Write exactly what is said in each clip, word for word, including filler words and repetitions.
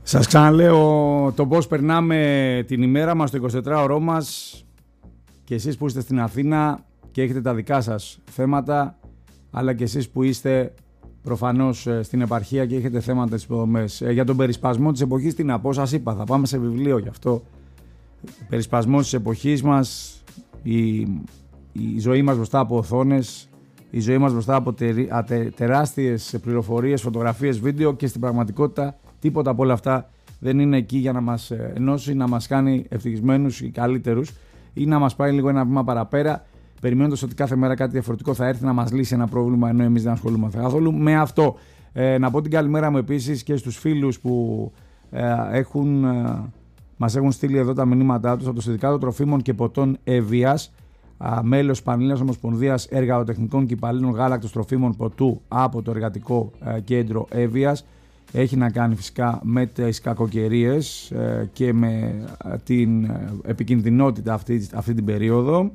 Σας ξαναλέω το πώς περνάμε την ημέρα μας, το εικοσιτετράωρό μας, και εσείς που είστε στην Αθήνα και έχετε τα δικά σας θέματα, αλλά και εσείς που είστε προφανώς στην επαρχία και έχετε θέματα στις υποδομές. Για τον περισπασμό της εποχής, τι να πω, σας είπα, θα πάμε σε βιβλίο γι' αυτό. Περισπασμός της εποχής μας, η, η ζωή μας μπροστά από οθόνες, η ζωή μας μπροστά από τερι, ατε, τεράστιες πληροφορίες, φωτογραφίες, βίντεο, και στην πραγματικότητα τίποτα από όλα αυτά δεν είναι εκεί για να μας ενώσει, να μας κάνει ευτυχισμένους ή καλύτερους, ή να μας πάει λίγο ένα βήμα παραπέρα, περιμένοντας ότι κάθε μέρα κάτι διαφορετικό θα έρθει να μας λύσει ένα πρόβλημα, ενώ εμείς δεν ασχολούμαστε καθόλου με αυτό. Ε, να πω την καλημέρα μου επίσης και στους φίλους που ε, έχουν, ε, μας έχουν στείλει εδώ τα μηνύματά τους από το Συνδικάτο Τροφίμων και Ποτών Εύβοιας, μέλος Πανελλήνιας Ομοσπονδίας Εργατοτεχνικών και Υπαλλήλων Γάλακτος Τροφίμων Ποτού από το Εργατικό ε, Κέντρο Εύβοιας. Έχει να κάνει φυσικά με τις κακοκαιρίες ε, και με ε, την ε, επικινδυνότητα αυτή, αυτή την περίοδο.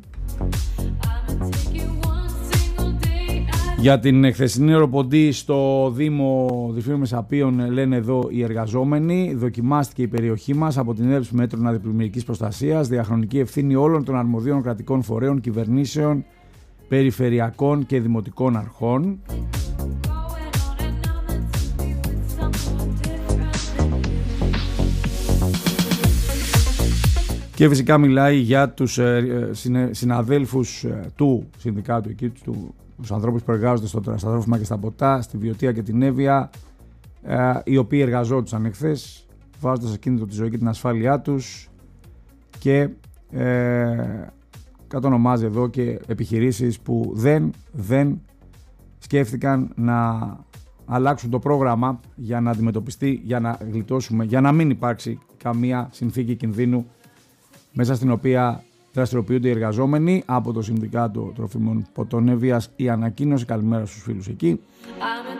Για την χθεσινή οροποντή στο Δήμο Διφύρου Μεσαπίων, λένε εδώ οι εργαζόμενοι, δοκιμάστηκε η περιοχή μας από την έλλειψη μέτρων αντιπλημμυρικής προστασίας, διαχρονική ευθύνη όλων των αρμοδίων κρατικών φορέων, κυβερνήσεων, περιφερειακών και δημοτικών αρχών. Και φυσικά μιλάει για τους ε, συναδέλφους ε, του συνδικάτου εκεί, του, τους ανθρώπους που εργάζονται στο τροφίμα και στα ποτά, στη Βιωτία και την Εύβοια, ε, οι οποίοι εργαζόντουσαν εχθές, βάζοντας σε κίνδυνο τη ζωή και την ασφάλειά τους, και ε, κατονομάζει εδώ και επιχειρήσεις που δεν, δεν σκέφτηκαν να αλλάξουν το πρόγραμμα για να αντιμετωπιστεί, για να γλιτώσουμε, για να μην υπάρξει καμία συνθήκη κινδύνου μέσα στην οποία δραστηριοποιούνται οι εργαζόμενοι. Από το Συνδικάτο Τροφίμων Ποτών Εύβοιας η ανακοίνωση. Καλημέρα στους φίλους εκεί.